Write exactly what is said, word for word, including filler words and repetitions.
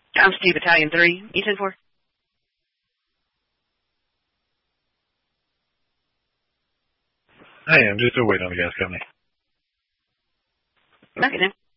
I'm Steve, Battalion three. E ten four. Hey, I'm just still waiting on the gas company. Okay, then.